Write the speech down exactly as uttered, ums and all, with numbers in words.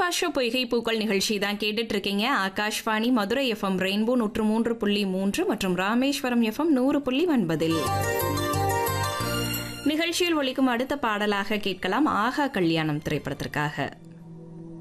Breakfast show பொய்கை பூக்கள் நிகழ்ச்சி தான் கேட்டுட்டு இருக்கீங்க. ஆகாஷ்வாணி மதுரை எஃப்எம் ரெயின்போ நூற்று மூன்று புள்ளி மூன்று மற்றும் ராமேஸ்வரம் எஃப்எம் நூறு புள்ளி ஒன்பதில் நிகழ்ச்சியில் ஒலிக்கும் அடுத்த பாடலாக கேட்கலாம். ஆகா கல்யாணம் திரைப்படத்திற்காக